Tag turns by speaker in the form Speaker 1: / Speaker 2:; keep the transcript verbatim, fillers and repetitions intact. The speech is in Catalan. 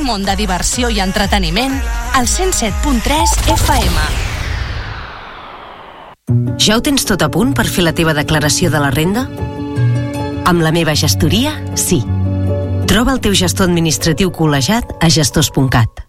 Speaker 1: món de diversió i entreteniment al cent set punt tres F M.
Speaker 2: Ja ho tens tot a punt per fer la teva declaració de la renda? Amb la meva gestoria, sí. Troba el teu gestor administratiu col·legiat a gestors punt cat.